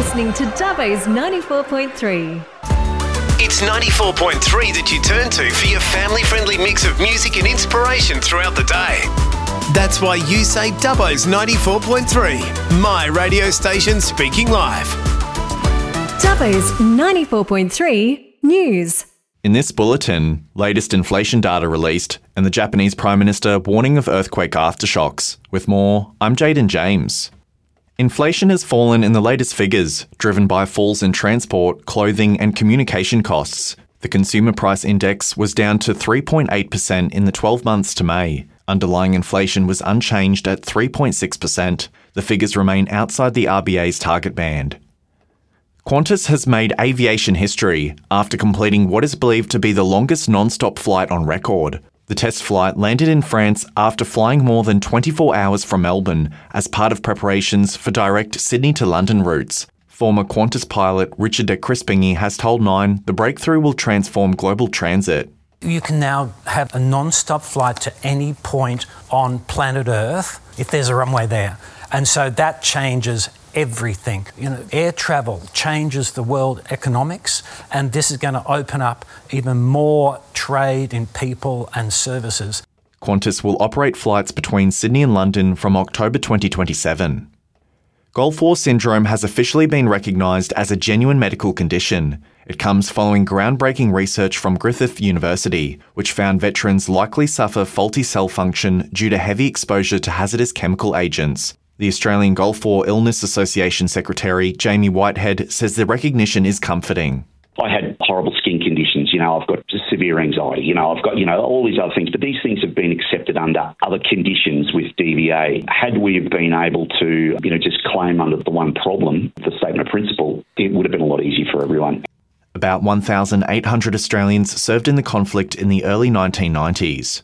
listening to Dubbo's 94.3. It's 94.3 that you turn to for your family-friendly mix of music and inspiration throughout the day. That's why you say Dubbo's 94.3, my radio station speaking live. Dubbo's 94.3 News. In this bulletin, latest inflation data released and the Japanese Prime Minister warning of earthquake aftershocks. With more, I'm Jaden James. Inflation has fallen in the latest figures, driven by falls in transport, clothing and communication costs. The Consumer Price Index was down to 3.8% in the 12 months to May. Underlying inflation was unchanged at 3.6%. The figures remain outside the RBA's target band. Qantas has made aviation history after completing what is believed to be the longest non-stop flight on record. The test flight landed in France after flying more than 24 hours from Melbourne as part of preparations for direct Sydney to London routes. Former Qantas pilot Richard de Crispingy has told Nine the breakthrough will transform global transit. You can now have a non-stop flight to any point on planet Earth if there's a runway there. And so that changes everything. Air travel changes the world economics, and this is going to open up even more trade in people and services. Qantas will operate flights between Sydney and London from October 2027. Gulf War syndrome has officially been recognised as a genuine medical condition. It comes following groundbreaking research from Griffith University, which found veterans likely suffer faulty cell function due to heavy exposure to hazardous chemical agents. The Australian Gulf War Illness Association Secretary Jamie Whitehead says the recognition is comforting. I had horrible skin conditions, I've got severe anxiety, I've got, all these other things, but these things have been accepted under other conditions with DVA. Had we have been able to, just claim under the one problem, the statement of principle, it would have been a lot easier for everyone. About 1,800 Australians served in the conflict in the early 1990s.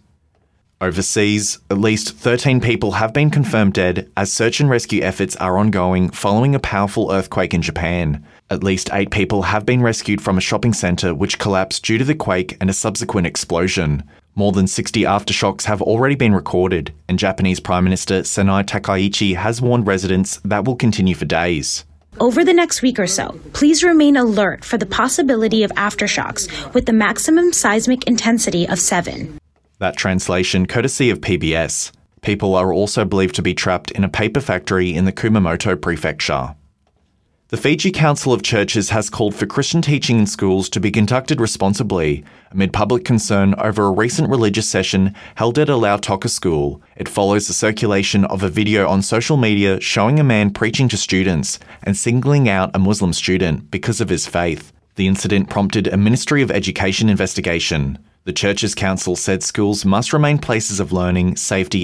Overseas, at least 13 people have been confirmed dead as search and rescue efforts are ongoing following a powerful earthquake in Japan. At least 8 people have been rescued from a shopping centre which collapsed due to the quake and a subsequent explosion. More than 60 aftershocks have already been recorded, and Japanese Prime Minister Sanae Takaichi has warned residents that will continue for days. Over the next week or so, please remain alert for the possibility of aftershocks with the maximum seismic intensity of 7. That translation courtesy of PBS. People are also believed to be trapped in a paper factory in the Kumamoto prefecture. The Fiji Council of Churches has called for Christian teaching in schools to be conducted responsibly amid public concern over a recent religious session held at a Lautoka school. It follows the circulation of a video on social media showing a man preaching to students and singling out a Muslim student because of his faith. The incident prompted a Ministry of Education investigation. The Churches Council said schools must remain places of learning, safety